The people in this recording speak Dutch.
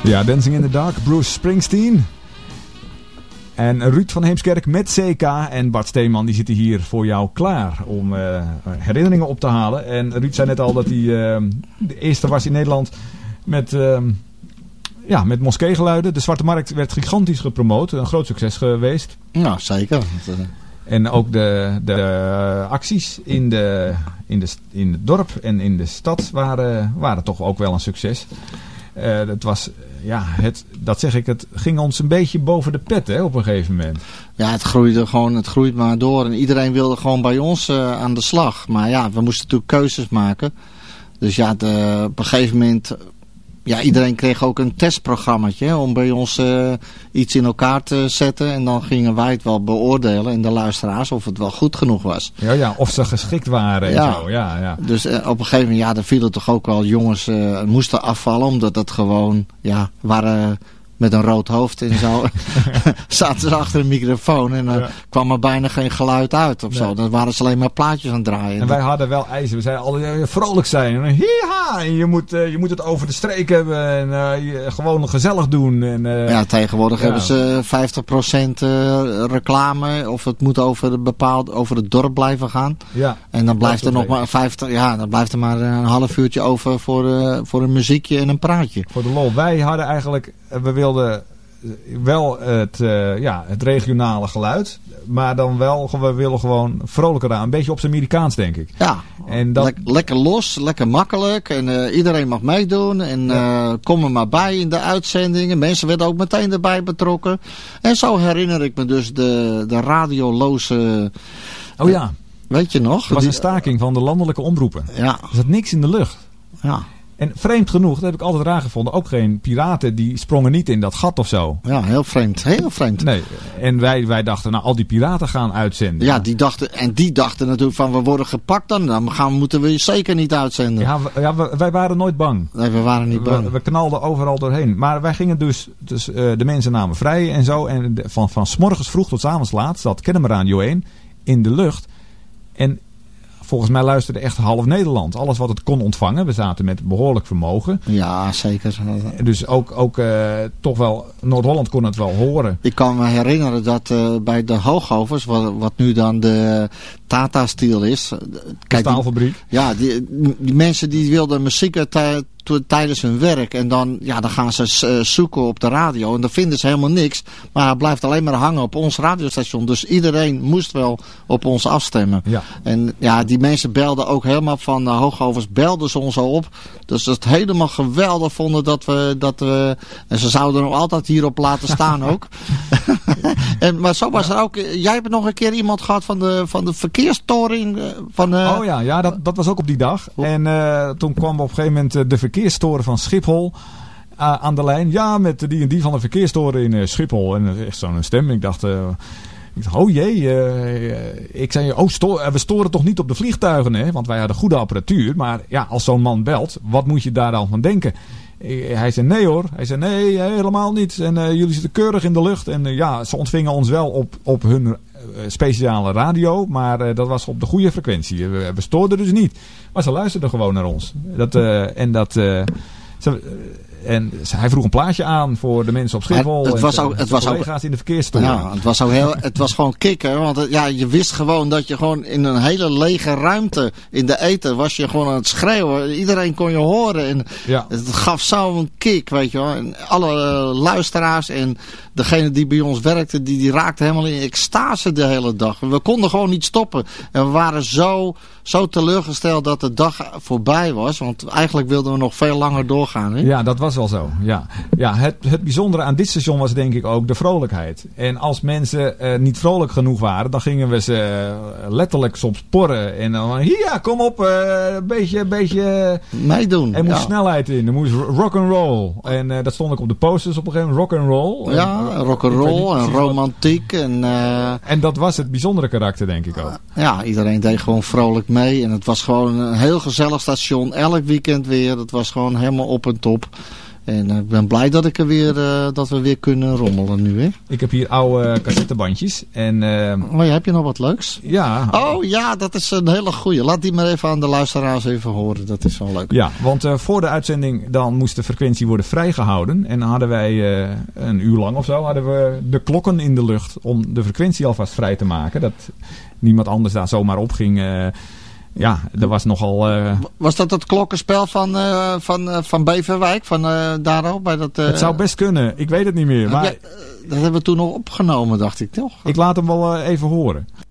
Ja, Dancing in the Dark, Bruce Springsteen. En Ruud van Heemskerk met CK en Bart Steeman, die zitten hier voor jou klaar om herinneringen op te halen. En Ruud zei net al dat hij de eerste was in Nederland met moskeegeluiden. De Zwarte Markt werd gigantisch gepromoot, een groot succes geweest. Nou, zeker. En ook de acties in het dorp en in de stad waren toch ook wel een succes. Het was, het ging ons een beetje boven de pet, hè, op een gegeven moment. Ja, het groeit maar door. En iedereen wilde gewoon bij ons aan de slag. Maar ja, we moesten natuurlijk keuzes maken. Dus ja, op een gegeven moment... Ja, iedereen kreeg ook een testprogrammaatje om bij ons iets in elkaar te zetten. En dan gingen wij het wel beoordelen en de luisteraars of het wel goed genoeg was. Ja, of ze geschikt waren en zo. Ja. Dus op een gegeven moment, daar vielen toch ook wel jongens moesten afvallen. Omdat het gewoon, waren met een rood hoofd en zo. Zaten ze achter een microfoon en kwam er bijna geen geluid uit of zo. Dan waren ze alleen maar plaatjes aan het draaien. En wij hadden wel eisen. We zeiden altijd vrolijk zijn. En hiha! En je moet het over de streek hebben en gewoon gezellig doen. En, tegenwoordig hebben ze 50% reclame of het moet over het dorp blijven gaan. Ja. En dan blijft er nog maar 50. Ja, dan blijft er maar een half uurtje over voor een muziekje en een praatje. Voor de lol. Wij hadden eigenlijk... We wilden wel het regionale geluid, maar dan wel, we willen gewoon vrolijker aan. Een beetje op zijn Amerikaans, denk ik. Ja, en lekker los, lekker makkelijk en iedereen mag meedoen en kom er maar bij in de uitzendingen. Mensen werden ook meteen erbij betrokken. En zo herinner ik me dus de radioloze... Oh ja. Weet je nog? Het was een staking van de landelijke omroepen. Ja. Er zat niks in de lucht. Ja. En vreemd genoeg, dat heb ik altijd raar gevonden, ook geen piraten die sprongen niet in dat gat of zo. Ja, heel vreemd. Heel vreemd. Nee, en wij dachten, al die piraten gaan uitzenden. Ja, die dachten natuurlijk van, we worden gepakt dan moeten we je zeker niet uitzenden. Ja, wij waren nooit bang. Nee, we waren niet bang. We knalden overal doorheen. Maar wij gingen dus de mensen namen vrij en zo. En van 's morgens vroeg tot 's avonds laat zat Kennemer Radio 1 in de lucht. En... Volgens mij luisterde echt half Nederland. Alles wat het kon ontvangen. We zaten met behoorlijk vermogen. Ja, zeker. Dus ook toch wel... Noord-Holland kon het wel horen. Ik kan me herinneren dat bij de Hoogovens... Wat nu dan de Tata Steel is... De staalfabriek. Die mensen die wilden muziek tijdens hun werk. En dan gaan ze zoeken op de radio. En dan vinden ze helemaal niks. Maar hij blijft alleen maar hangen op ons radiostation. Dus iedereen moest wel op ons afstemmen. Ja. En die mensen belden ook helemaal van de Hoogovens. Belden ze ons al op. Dus het helemaal geweldig vonden dat we en ze zouden er altijd hierop laten staan ook. Maar zo was er ook... Jij hebt nog een keer iemand gehad van de verkeerstoring. Dat was ook op die dag. En toen kwam op een gegeven moment de verkeerstoren van Schiphol aan de lijn. Ja, met die en die van de verkeerstoren in Schiphol. En echt zo'n stem. Ik dacht, oh jee. Ik zei, we storen toch niet op de vliegtuigen, hè? Want wij hadden goede apparatuur. Maar als zo'n man belt, wat moet je daar dan van denken? Hij zei nee hoor. Hij zei nee, helemaal niet. En jullie zitten keurig in de lucht. En ze ontvingen ons wel op hun speciale radio. Maar dat was op de goede frequentie. We stoorden dus niet. Maar ze luisterden gewoon naar ons. En hij vroeg een plaatje aan voor de mensen op Schiphol. Het was collega's in de verkeerstoren. Ja, het was gewoon kicken. Want je wist gewoon dat je gewoon in een hele lege ruimte in de ether was je gewoon aan het schreeuwen. Iedereen kon je horen. En het gaf zo'n kick, weet je wel. En alle luisteraars en degene die bij ons werkte, die raakten helemaal in extase de hele dag. We konden gewoon niet stoppen. En we waren zo teleurgesteld dat de dag voorbij was. Want eigenlijk wilden we nog veel langer doorgaan. Hè? Ja, dat was wel zo. Ja, het bijzondere aan dit station was denk ik ook de vrolijkheid. En als mensen niet vrolijk genoeg waren, dan gingen we ze letterlijk soms porren. En dan, kom op, een beetje meedoen. Er moest snelheid in, er moest rock and roll. En dat stond ook op de posters op een gegeven moment, rock and roll. Ja, rock and roll en romantiek. En dat was het bijzondere karakter, denk ik ook. Iedereen deed gewoon vrolijk mee. En het was gewoon een heel gezellig station. Elk weekend weer. Het was gewoon helemaal op en top. En ik ben blij dat dat we weer kunnen rommelen nu, hè? Ik heb hier oude cassettebandjes. En, heb je nog wat leuks? Ja. Oh ja, dat is een hele goeie. Laat die maar even aan de luisteraars even horen. Dat is wel leuk. Ja, want voor de uitzending dan moest de frequentie worden vrijgehouden. En dan hadden wij een uur lang of zo hadden we de klokken in de lucht om de frequentie alvast vrij te maken. Dat niemand anders daar zomaar op ging. Ja, er was nogal... Was dat het klokkenspel van Beverwijk? Van daarop? Bij dat, het zou best kunnen. Ik weet het niet meer. Maar dat hebben we toen nog opgenomen, dacht ik toch? Ik laat hem wel even horen.